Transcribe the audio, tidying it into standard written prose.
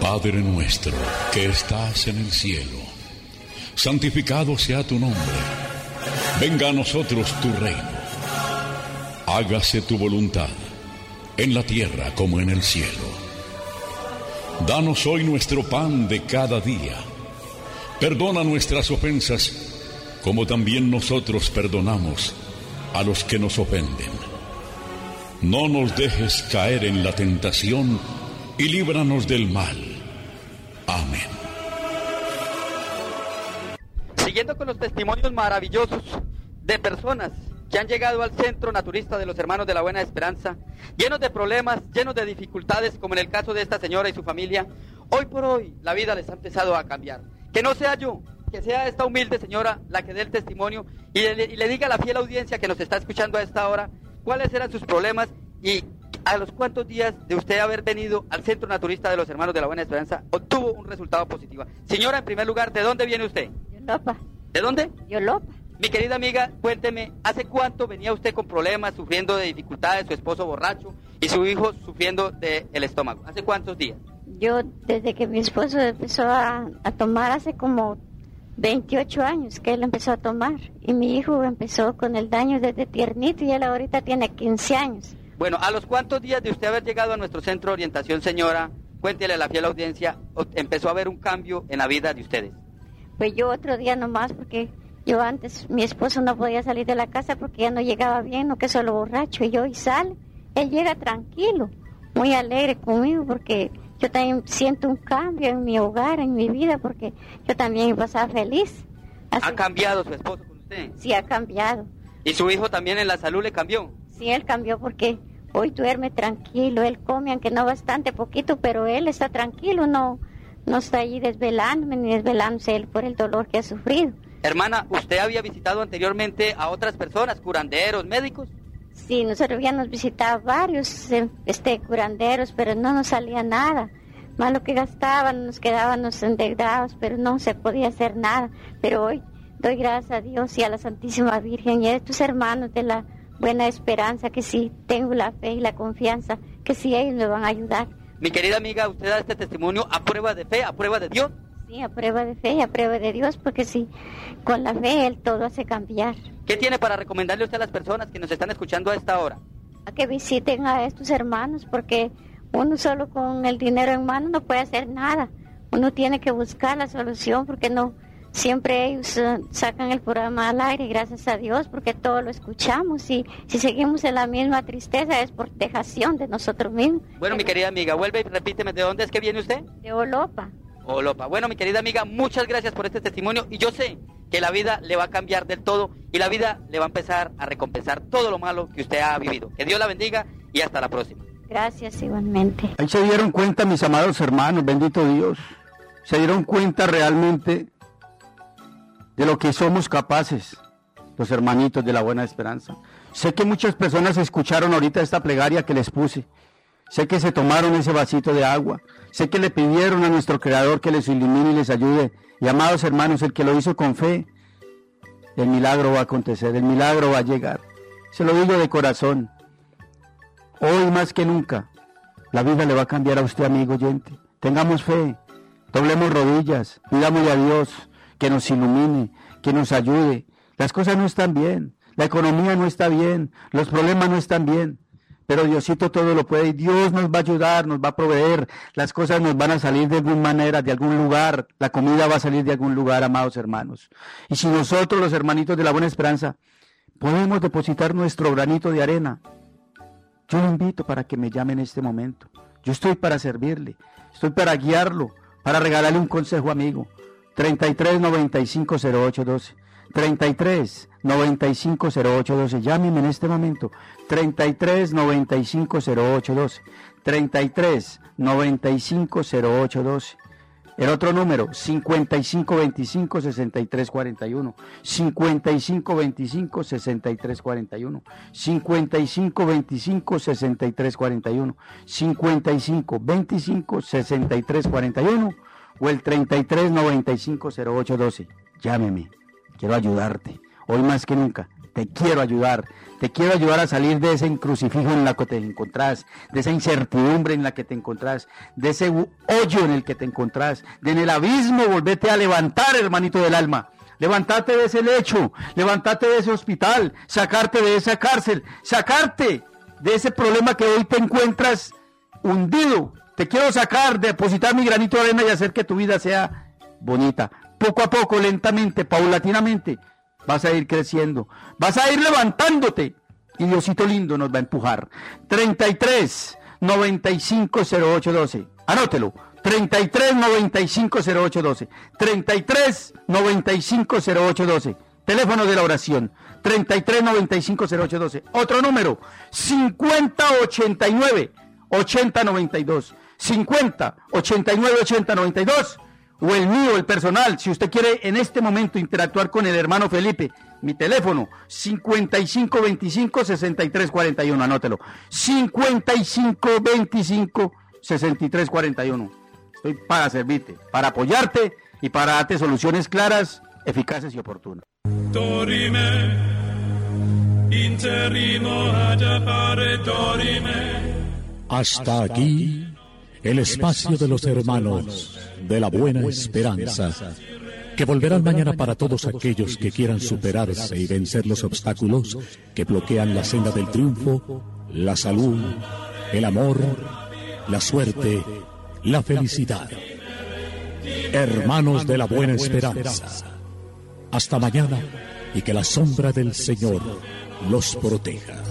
Padre nuestro, que estás en el cielo, santificado sea tu nombre. Venga a nosotros tu reino. Hágase tu voluntad, en la tierra como en el cielo. Danos hoy nuestro pan de cada día. Perdona nuestras ofensas, como también nosotros perdonamos a los que nos ofenden. No nos dejes caer en la tentación y líbranos del mal. Amén. Siguiendo con los testimonios maravillosos de personas que han llegado al Centro Naturista de los Hermanos de la Buena Esperanza, llenos de problemas, llenos de dificultades, como en el caso de esta señora y su familia, hoy por hoy la vida les ha empezado a cambiar. Que no sea yo, que sea esta humilde señora la que dé el testimonio y le diga a la fiel audiencia que nos está escuchando a esta hora cuáles eran sus problemas y a los cuántos días de usted haber venido al Centro Naturista de los Hermanos de la Buena Esperanza obtuvo un resultado positivo. Señora, en primer lugar, ¿de dónde viene usted? Yolopa. ¿De dónde? Yolopa. Mi querida amiga, cuénteme, ¿hace cuánto venía usted con problemas, sufriendo de dificultades, su esposo borracho y su hijo sufriendo del estómago? ¿Hace cuántos días? Yo, desde que mi esposo empezó a tomar, hace como 28 años que él empezó a tomar. Y mi hijo empezó con el daño desde tiernito y él ahorita tiene 15 años. Bueno, ¿a los cuántos días de usted haber llegado a nuestro centro de orientación, señora? Cuéntele a la fiel audiencia, empezó a haber un cambio en la vida de ustedes. Pues yo otro día nomás, porque yo antes, mi esposo no podía salir de la casa porque ya no llegaba bien, no que solo borracho. Y hoy sale, él llega tranquilo, muy alegre conmigo, porque yo también siento un cambio en mi hogar, en mi vida, porque yo también pasaba feliz. ¿Ha cambiado su esposo con usted? Sí, ha cambiado. ¿Y su hijo también en la salud le cambió? Sí, él cambió porque hoy duerme tranquilo, él come, aunque no bastante, poquito, pero él está tranquilo, no está ahí desvelándome ni desvelándose él por el dolor que ha sufrido. Hermana, ¿usted había visitado anteriormente a otras personas, curanderos, médicos? Sí, nosotros habíamos visitado varios curanderos, pero no nos salía nada. Más lo que gastaban, nos quedábamos endeudados, pero no se podía hacer nada. Pero hoy doy gracias a Dios y a la Santísima Virgen y a estos hermanos de la Buena Esperanza, que sí tengo la fe y la confianza, que sí ellos me van a ayudar. Mi querida amiga, ¿usted da este testimonio a prueba de fe, a prueba de Dios? Sí, a prueba de fe y a prueba de Dios, porque sí, con la fe Él todo hace cambiar. ¿Qué tiene para recomendarle usted a las personas que nos están escuchando a esta hora? A que visiten a estos hermanos, porque uno solo con el dinero en mano no puede hacer nada. Uno tiene que buscar la solución, porque no siempre ellos sacan el programa al aire, gracias a Dios, porque todo lo escuchamos, y si seguimos en la misma tristeza es por dejación de nosotros mismos. Bueno, mi querida amiga, vuelve y repíteme, ¿de dónde es que viene usted? De Olopa. Olopa. Bueno, mi querida amiga, muchas gracias por este testimonio, y yo sé que la vida le va a cambiar del todo, y la vida le va a empezar a recompensar todo lo malo que usted ha vivido. Que Dios la bendiga, y hasta la próxima. Gracias, igualmente. Ahí se dieron cuenta, mis amados hermanos, bendito Dios, se dieron cuenta realmente de lo que somos capaces, los hermanitos de la Buena Esperanza. Sé que muchas personas escucharon ahorita esta plegaria que les puse. Sé que se tomaron ese vasito de agua. Sé que le pidieron a nuestro Creador que les ilumine y les ayude. Y amados hermanos, el que lo hizo con fe, el milagro va a acontecer, el milagro va a llegar. Se lo digo de corazón. Hoy más que nunca, la vida le va a cambiar a usted, amigo oyente. Tengamos fe, doblemos rodillas, pidámosle a Dios que nos ilumine, que nos ayude. Las cosas no están bien, la economía no está bien, los problemas no están bien, pero Diosito todo lo puede y Dios nos va a ayudar, nos va a proveer, las cosas nos van a salir de alguna manera, de algún lugar, la comida va a salir de algún lugar, amados hermanos. Y si nosotros, los hermanitos de la Buena Esperanza, podemos depositar nuestro granito de arena, yo lo invito para que me llame en este momento. Yo estoy para servirle, estoy para guiarlo, para regalarle un consejo amigo. 33 95 08 12, 33 95 08 12, llámeme en este momento, 33 95 08 12, 33 95 08 12, el otro número, 55 25 63 41, 55 25 63 41, 55 25 63 41, 55 25 63 41, o el 33 95 08 12. Llámeme, quiero ayudarte. Hoy más que nunca, te quiero ayudar a salir de ese encrucifijo en la que te encontrás, de esa incertidumbre en la que te encontrás, de ese hoyo en el que te encontrás, de en el abismo volvete a levantar, hermanito del alma. Levantarte de ese lecho, levantarte de ese hospital, sacarte de esa cárcel, sacarte de ese problema que hoy te encuentras hundido. Te quiero sacar, depositar mi granito de arena y hacer que tu vida sea bonita. Poco a poco, lentamente, paulatinamente, vas a ir creciendo, vas a ir levantándote y Diosito lindo nos va a empujar. 33 95 08 12. Anótelo. 33 95 08 12. 33 95 08 12. Teléfono de la oración. 33 95 08 12. Otro número. 50 89 80 92. 50 89 80 92. O el mío, el personal, si usted quiere en este momento interactuar con el hermano Felipe, mi teléfono, 5525-6341, anótelo, 5525-6341. Estoy para servirte, para apoyarte y para darte soluciones claras, eficaces y oportunas. Dorime, interrimo ad appare dorime. Hasta aquí el espacio de los hermanos de la Buena Esperanza, que volverán mañana para todos aquellos que quieran superarse y vencer los obstáculos que bloquean la senda del triunfo, la salud, el amor, la suerte, la felicidad. Hermanos de la Buena Esperanza, hasta mañana y que la sombra del Señor los proteja.